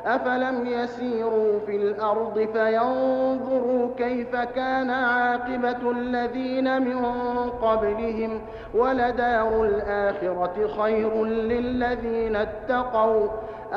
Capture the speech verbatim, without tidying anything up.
أفلم يسيروا في الأرض فينظروا كيف كان عاقبة الذين من قبلهم ولدار الآخرة خير للذين اتقوا